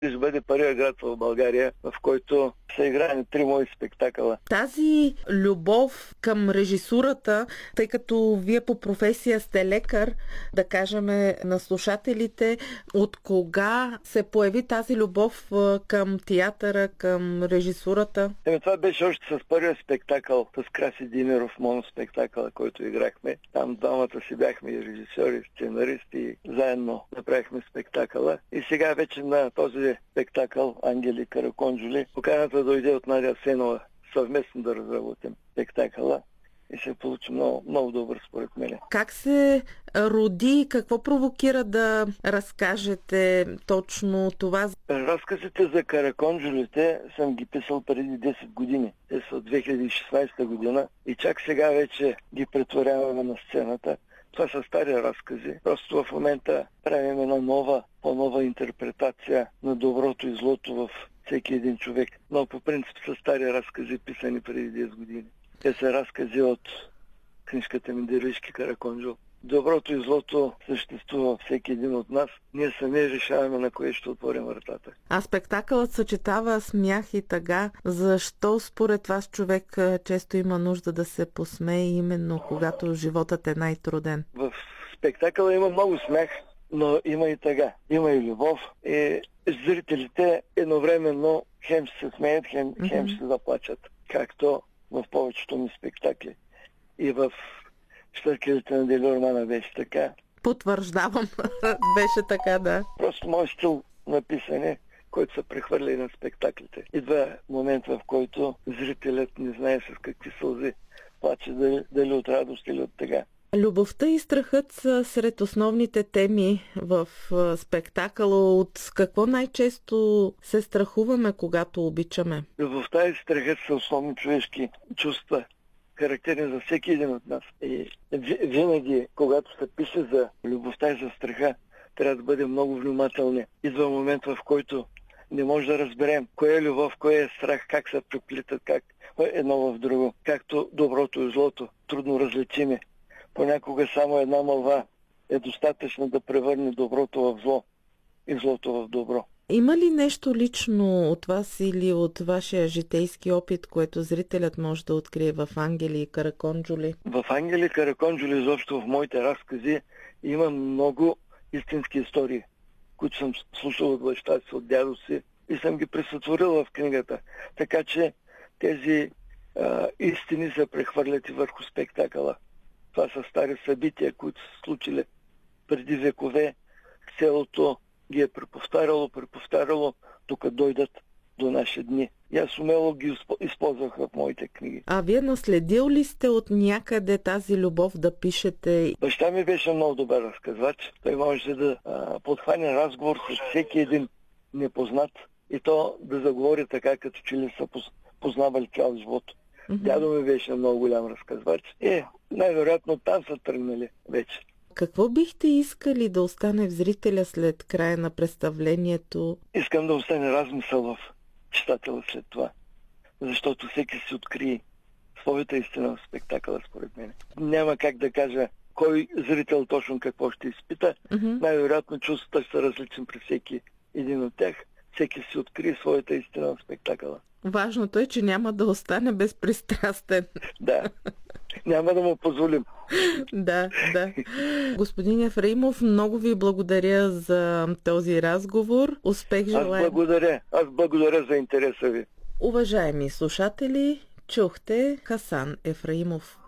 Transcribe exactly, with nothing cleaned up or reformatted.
Ще бъде първият град в България, в който са играни три мои спектакъла. Тази любов към режисурата, тъй като вие по професия сте лекар, да кажем на слушателите, от кога се появи тази любов към театъра, към режисурата? Еми, това беше още с първия спектакъл, с Краси Димиров, моноспектакъла, който играхме. Там двамата си бяхме и режисьори, сценаристи, и заедно направихме спектакъла. И сега вече на този спектакъл Ангели Караконджули поканата дойде от Надя Сенова съвместно да разработим спектакъла и се получи много, много добър според мен. Как се роди, какво провокира да разкажете точно това? Разказите за Караконджулите съм ги писал преди десет години. Те са от две хиляди и шестнадесета година и чак сега вече ги претворяваме на сцената. Това са стари разкази. Просто в момента правим една нова, по-нова интерпретация на доброто и злото в всеки един човек. Но по принцип са стари разкази, писани преди десет години. Те са разкази от книжката ми Дервишки Караконджул. Доброто и злото съществува във всеки един от нас. Ние сами решаваме на кое ще отворим вратата. А спектакълът съчетава смях и тъга. Защо според вас човек често има нужда да се посмее именно когато животът е най-труден? В спектакъла има много смях, но има и тъга. Има и любов. И зрителите едновременно хем ще се смеят, хем, mm-hmm. хем ще се заплачат. Както в повечето ми спектакли. И в Щъркелите на Делиормана беше така. Потвърждавам. Беше така, да. Просто мой стил на писане, който са прехвърли на спектаклите. Идва момент, в който зрителят не знае с какви сълзи плаче, дали, дали от радост или от тъга. Любовта и страхът са сред основните теми в спектакъла. От какво най-често се страхуваме, когато обичаме? Любовта и страхът са основни човешки чувства, характерни за всеки един от нас. И винаги, когато се пише за любовта и за страха, трябва да бъдем много внимателни. Идва момент, в който не може да разберем кое е любов, кое е страх, как се преплитат, как едно в друго. Както доброто и злото, трудно различиме. Понякога само една мълва е достатъчна да превърне доброто в зло и злото в добро. Има ли нещо лично от вас или от вашия житейски опит, което зрителят може да открие в Ангели и Караконджули? В Ангели и Караконджули, изобщо в моите разкази, има много истински истории, които съм слушал от баща си, от дядо си и съм ги пресътворил в книгата. Така че тези а, истини се прехвърлят и върху спектакъла. Това са стари събития, които са случили преди векове. Селото ги е преповтаряло, преповтаряло, докато дойдат до наши дни. И аз умело ги използвах в моите книги. А вие наследил ли сте от някъде тази любов да пишете? Баща ми беше много добър разказвач. Той можеше да а, подхване разговор с всеки един непознат и то да заговори така, като че ли са познавали цял живот. Mm-hmm. Дядо ми беше много голям разказвач. Е, най-вероятно там са тръгнали вече. Какво бихте искали да остане в зрителя след края на представлението? Искам да остане размисъл в читателя след това. Защото всеки си открие своята истина в спектакъла, според мен. Няма как да кажа кой зрител точно какво ще изпита. Mm-hmm. Най-вероятно чувствата са различни при всеки един от тях. Всеки си открие своята истина в спектакъла. Важното е, че няма да остане безпристрастен. Да. Няма да му позволим. Да, да. Господин Ефраимов, много ви благодаря за този разговор. Успех желая. Аз благодаря. Аз благодаря за интереса ви. Уважаеми слушатели, чухте Хасан Ефраимов.